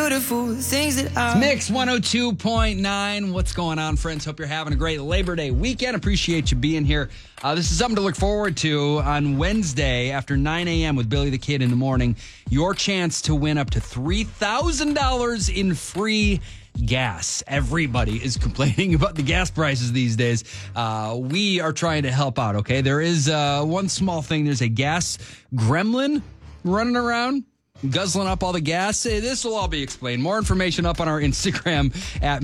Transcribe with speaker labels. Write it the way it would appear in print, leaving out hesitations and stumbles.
Speaker 1: beautiful things that I...
Speaker 2: Mix 102.9. What's going on, friends? Hope you're having a great Labor Day weekend. Appreciate you being here. This is something to look forward to on Wednesday after 9 a.m. with Billy the Kid in the morning. Your chance to win up to $3,000 in free gas. Everybody is complaining about the gas prices these days. We are trying to help out, okay? There is one small thing. There's a gas gremlin running around, guzzling up all the gas. This will all be explained. More information up on our Instagram at